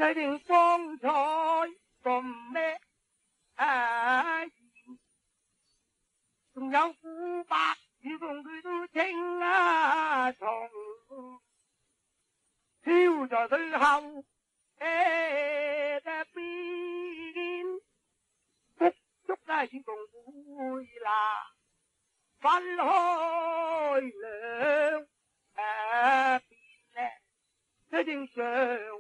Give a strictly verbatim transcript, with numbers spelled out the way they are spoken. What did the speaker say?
睇定光彩咁咩啊？仲有古白要同佢都稱啊同，飄在最後誒嘅邊，福足啊要同會啦，分開兩誒邊咧，一定上。